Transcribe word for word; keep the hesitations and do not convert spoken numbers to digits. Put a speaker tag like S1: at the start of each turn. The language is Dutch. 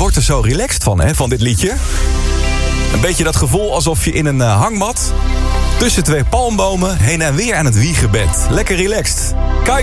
S1: wordt er zo relaxed van, hè, van dit liedje. Een beetje dat gevoel alsof je in een uh, hangmat tussen twee palmbomen heen en weer aan het wiegen bent. Lekker relaxed. Kijk.